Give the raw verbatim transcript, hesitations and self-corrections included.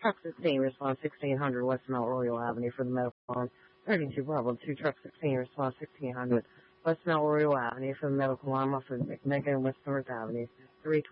Truck sixteen, response sixteen hundred West Mount Royal Avenue for the medical line. thirty-two Bravo two, Truck sixteen, response sixteen hundred West Mount Royal Avenue for the medical line. Officer McMegan, West North Avenue. three